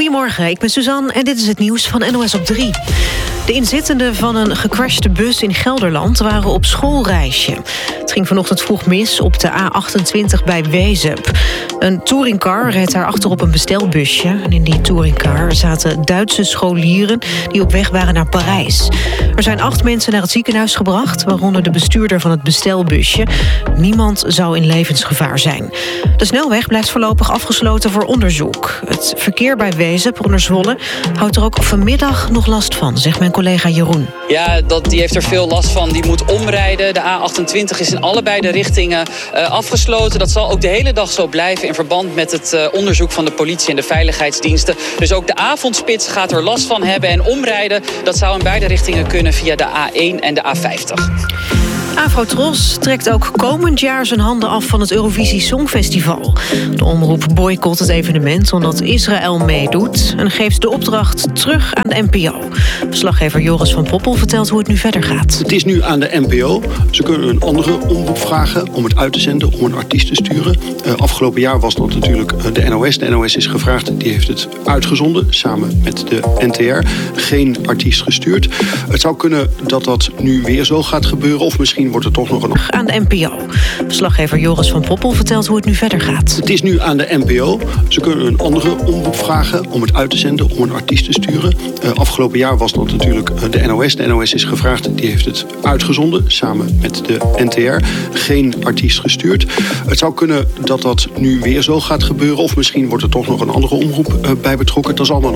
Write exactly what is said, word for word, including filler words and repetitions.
Goedemorgen, ik ben Suzanne en dit is het nieuws van N O S op drie. De inzittenden van een gecrashte bus in Gelderland waren op schoolreisje. Het ging vanochtend vroeg mis op de A achtentwintig bij Wezep. Een touringcar reed daar achter op een bestelbusje. En in die touringcar zaten Duitse scholieren die op weg waren naar Parijs. Er zijn acht mensen naar het ziekenhuis gebracht, waaronder de bestuurder van het bestelbusje. Niemand zou in levensgevaar zijn. De snelweg blijft voorlopig afgesloten voor onderzoek. Het verkeer bij Wezep onder Zwolle houdt er ook vanmiddag nog last van, zegt mijn collega Jeroen. Ja, dat, die heeft er veel last van. Die moet omrijden. De A achtentwintig is in allebei de richtingen uh, afgesloten. Dat zal ook de hele dag zo blijven in verband met het uh, onderzoek van de politie en de veiligheidsdiensten. Dus ook de avondspits gaat er last van hebben. En omrijden, dat zou in beide richtingen kunnen via de A één en de A vijftig. Afrotros trekt ook komend jaar zijn handen af van het Eurovisie Songfestival. De omroep boycott het evenement omdat Israël meedoet en geeft de opdracht terug aan de N P O. Verslaggever Joris van Poppel vertelt hoe het nu verder gaat. Het is nu aan de N P O. Ze kunnen een andere omroep vragen om het uit te zenden, om een artiest te sturen. Uh, afgelopen jaar was dat natuurlijk de N O S. De N O S is gevraagd, die heeft het uitgezonden samen met de N T R. Geen artiest gestuurd. Het zou kunnen dat dat nu weer zo gaat gebeuren of misschien wordt er toch nog een... aan de N P O. Verslaggever Joris van Poppel vertelt hoe het nu verder gaat. Het is nu aan de N P O. Ze kunnen een andere omroep vragen om het uit te zenden, om een artiest te sturen. Uh, afgelopen jaar was dat natuurlijk de N O S. De N O S is gevraagd, die heeft het uitgezonden samen met de N T R. Geen artiest gestuurd. Het zou kunnen dat dat nu weer zo gaat gebeuren of misschien wordt er toch nog een andere omroep uh, bij betrokken. Dat is allemaal